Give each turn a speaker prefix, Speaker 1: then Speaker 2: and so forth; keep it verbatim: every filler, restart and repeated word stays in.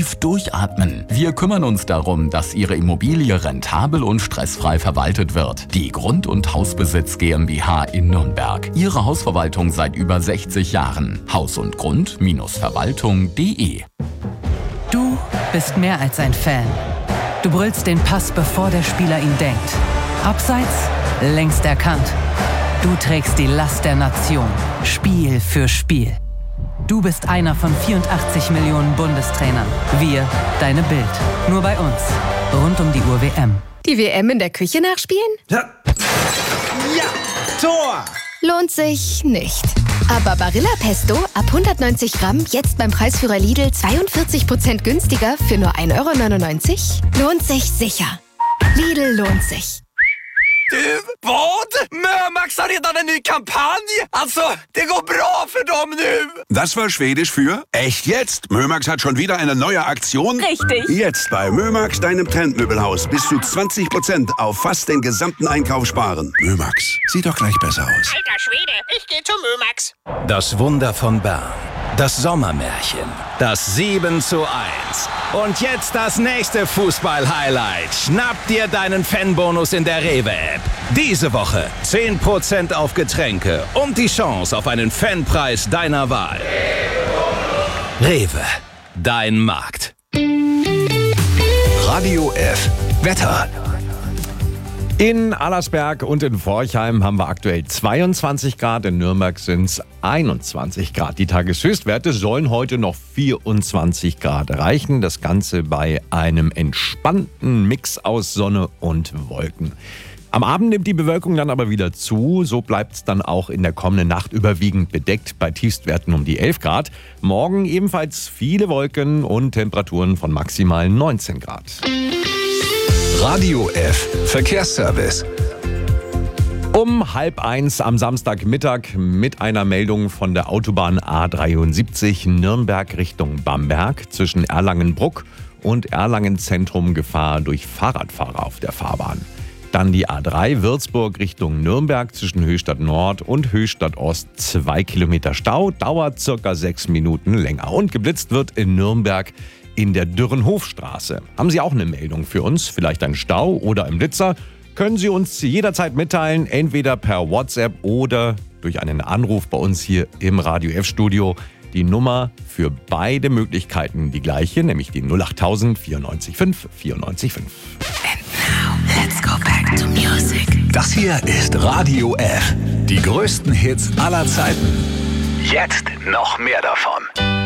Speaker 1: Tief durchatmen. Wir kümmern uns darum, dass Ihre Immobilie rentabel und stressfrei verwaltet wird. Die Grund- und Hausbesitz GmbH in Nürnberg. Ihre Hausverwaltung seit über sechzig Jahren. Haus und Grund Verwaltung punkt de.
Speaker 2: Du bist mehr als ein Fan. Du brüllst den Pass, bevor der Spieler ihn denkt. Abseits, längst erkannt. Du trägst die Last der Nation, Spiel für Spiel. Du bist einer von vierundachtzig Millionen Bundestrainern. Wir, deine Bild. Nur bei uns. Rund um die Uhr W M.
Speaker 3: Die W M in der Küche nachspielen?
Speaker 4: Ja, ja. Tor!
Speaker 3: Lohnt sich nicht. Aber Barilla Pesto ab hundertneunzig Gramm jetzt beim Preisführer Lidl zweiundvierzig Prozent günstiger für nur ein Euro neunundneunzig? Lohnt sich sicher. Lidl lohnt sich.
Speaker 5: Du, vad? Mömax har redan en ny kampanj! Alltså, det går bra för dem nu!
Speaker 6: Das war Schwedisch für echt jetzt. Mömax hat schon wieder eine neue Aktion.
Speaker 7: Richtig.
Speaker 6: Jetzt bei Mömax, deinem Trendmöbelhaus. Bis zu zwanzig Prozent auf fast den gesamten Einkauf sparen. Mömax, sieht doch gleich besser aus.
Speaker 7: Alter Schwede, ich geh zu Mömax.
Speaker 8: Das Wunder von Bern. Das Sommermärchen. Das sieben zu eins. Und jetzt das nächste Fußball-Highlight. Schnapp dir deinen Fanbonus in der Rewe-App. Diese Woche zehn Prozent auf Getränke und die Chance auf einen Fanpreis deiner Wahl. Rewe, dein Markt.
Speaker 9: Radio F. Wetter.
Speaker 10: In Allersberg und in Forchheim haben wir aktuell zweiundzwanzig Grad, in Nürnberg sind es einundzwanzig Grad. Die Tageshöchstwerte sollen heute noch vierundzwanzig Grad erreichen. Das Ganze bei einem entspannten Mix aus Sonne und Wolken. Am Abend nimmt die Bewölkung dann aber wieder zu. So bleibt es dann auch in der kommenden Nacht überwiegend bedeckt bei Tiefstwerten um die elf Grad. Morgen ebenfalls viele Wolken und Temperaturen von maximal neunzehn Grad.
Speaker 9: Radio F. Verkehrsservice.
Speaker 10: Um halb eins am Samstagmittag mit einer Meldung von der Autobahn A dreiundsiebzig Nürnberg Richtung Bamberg zwischen Erlangen-Bruck und Erlangen-Zentrum Gefahr durch Fahrradfahrer auf der Fahrbahn. Dann die A drei Würzburg Richtung Nürnberg zwischen Höchstadt Nord und Höchstadt Ost. Zwei Kilometer Stau, dauert circa sechs Minuten länger. Und geblitzt wird in Nürnberg in der Dürrenhofstraße. Haben Sie auch eine Meldung für uns? Vielleicht ein Stau oder ein Blitzer? Können Sie uns jederzeit mitteilen, entweder per WhatsApp oder durch einen Anruf bei uns hier im Radio F-Studio. Die Nummer für beide Möglichkeiten die gleiche, nämlich die null achttausend vierundneunzig fünf vierundneunzig fünf.
Speaker 9: And now, let's go back to music. Das hier ist Radio F. Die größten Hits aller Zeiten. Jetzt noch mehr davon.